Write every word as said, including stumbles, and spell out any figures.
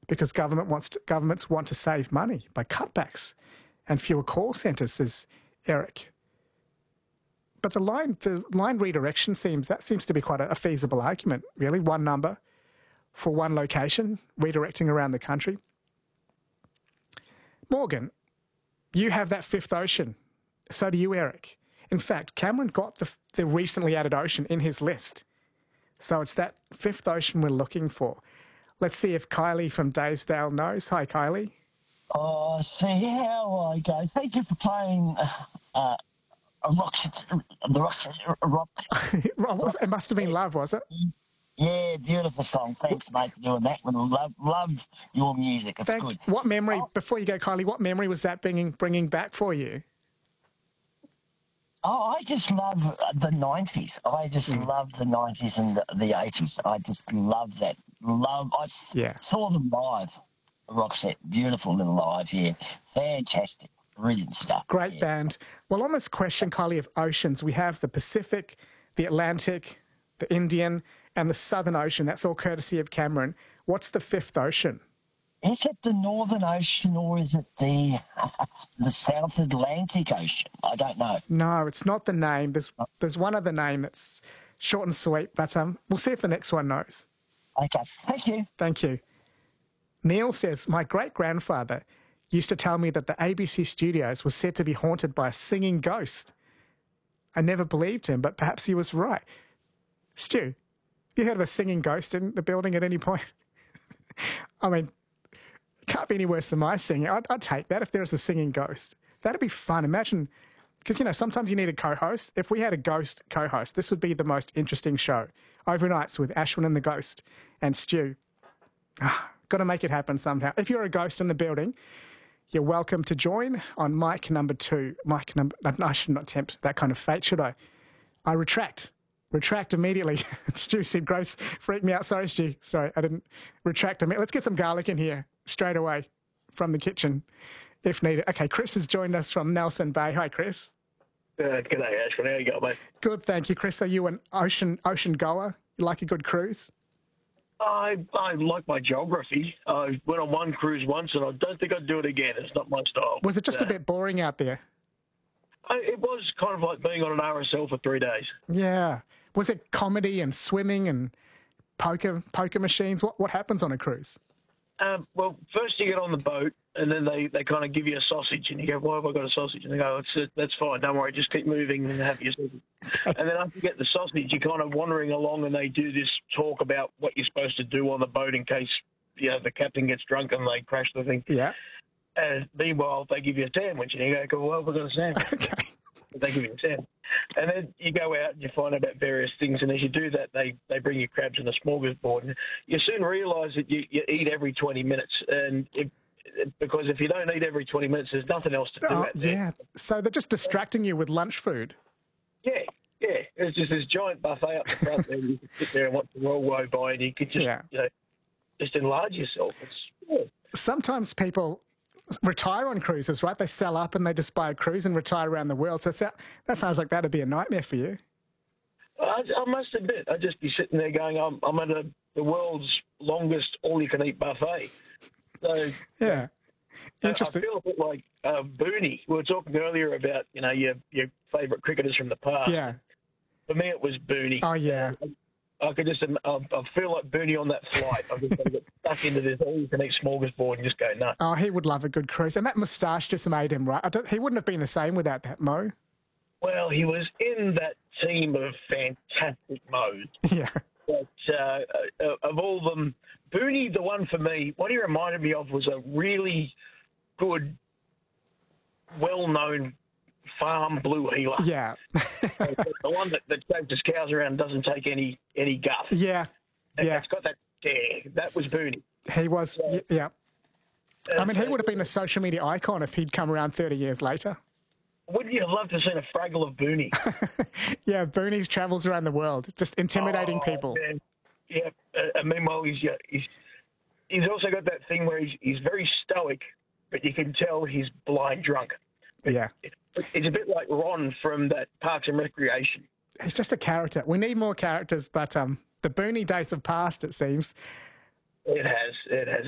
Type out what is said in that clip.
because government wants to, governments want to save money by cutbacks and fewer call centres, says Eric. But the line, the line redirection seems, that seems to be quite a, a feasible argument, really. One number for one location, redirecting around the country. Morgan, you have that fifth ocean. So do you, Eric. In fact, Cameron got the, the recently added ocean in his list. So it's that fifth ocean we're looking for. Let's see if Kylie from Daysdale knows. Hi, Kylie. Oh, see how I go. Thank you for playing uh, a rock, the rock, rock. It must have been Love, was it? Yeah, beautiful song. Thanks, mate, for doing that. We love, love your music. It's Thank, good. What memory, oh. before you go, Kylie, what memory was that bringing, bringing back for you? Oh, I just love the nineties. I just mm. love the nineties and the, the eighties. I just love that. Love. I yeah. saw them live. Roxette, beautiful little live here. Fantastic. Brilliant stuff. Great yeah. band. Well, on this question, Kylie, of oceans, we have the Pacific, the Atlantic, the Indian, and the Southern Ocean. That's all courtesy of Cameron. What's the fifth ocean? Is it the Northern Ocean or is it the the South Atlantic Ocean? I don't know. No, it's not the name. There's there's one other name that's short and sweet, but um, we'll see if the next one knows. Okay, thank you. Thank you. Neil says, my great-grandfather used to tell me that the A B C studios was said to be haunted by a singing ghost. I never believed him, but perhaps he was right. Stu, have you heard of a singing ghost in the building at any point? I mean, it can't be any worse than my singing. I'd, I'd take that if there was a singing ghost. That'd be fun. Imagine, because, you know, sometimes you need a co-host. If we had a ghost co-host, this would be the most interesting show. Overnights with Ashwin and the Ghost and Stu. Ah, got to make it happen somehow. If you're a ghost in the building, you're welcome to join on mic number two. Mic number... No, I should not tempt that kind of fate, should I? I retract. Retract immediately. Stu said, gross, freak me out. Sorry, Stu. Sorry, I didn't retract immediately. Let's get some garlic in here straight away from the kitchen if needed. Okay, Chris has joined us from Nelson Bay. Hi, Chris. Uh, g'day, Ashwin. How you going, mate? Good, thank you, Chris. Are you an ocean ocean goer? You like a good cruise? I I like my geography. I went on one cruise once, and I don't think I'd do it again. It's not my style. Was it just uh, a bit boring out there? I, it was kind of like being on an R S L for three days. Yeah. Was it comedy and swimming and poker poker machines? What what happens on a cruise? Um, well, first you get on the boat, and then they, they kind of give you a sausage, and you go, why have I got a sausage? And they go, it's, that's fine, don't worry, just keep moving and have your sausage. And then after you get the sausage, you're kind of wandering along, and they do this talk about what you're supposed to do on the boat in case, you know, the captain gets drunk and they crash the thing. Yeah. And meanwhile, they give you a sandwich, and you go, well, we've got a sandwich. Okay. They give you a sandwich. And then you go out and you find out about various things, and as you do that, they, they bring you crabs and a smorgasbord. And you soon realise that you, you eat every twenty minutes, and if, because if you don't eat every twenty minutes, there's nothing else to do Oh, out there. yeah. So they're just distracting you with lunch food. Yeah, yeah. It's just this giant buffet up the front there. You can sit there and watch the world go by, and you can just, Yeah. you know, just enlarge yourself. It's, yeah. Sometimes people retire on cruises, right? They sell up and they just buy a cruise and retire around the world. So that, that sounds like that'd be a nightmare for you. I, I must admit, I'd just be sitting there going, I'm, I'm at a, the world's longest all-you-can-eat buffet. So Yeah. uh, Interesting. I feel a bit like uh, Booney. We were talking earlier about, you know, your your favourite cricketers from the past. Yeah. For me, it was Booney. Oh, yeah. I, I could just, I, I feel like Booney on that flight. I just got to get stuck into this all-you-can-eat smorgasbord and just go nuts. Oh, he would love a good cruise. And that moustache just made him, right? I don't, he wouldn't have been the same without that, Mo. Well, he was in that team of fantastic modes. Yeah. But uh, uh, of all of them, Booney, the one for me, what he reminded me of was a really good, well-known farm blue heeler. Yeah. The one that, that chases cows around and doesn't take any, any guff. Yeah. And Yeah. it's got that stare. That was Booney. He was, Yeah. yeah. I mean, he Uh, would have been a social media icon if he'd come around thirty years later. Wouldn't you have loved to have seen a Fraggle of Booney? Yeah, Booney's travels around the world, just intimidating Oh, people. man. Yeah, uh, and meanwhile, he's, yeah, he's he's also got that thing where he's, he's very stoic, but you can tell he's blind drunk. Yeah. It, it's a bit like Ron from that Parks and Recreation. He's just a character. We need more characters, but um, the Booney days have passed, it seems. It has, it has.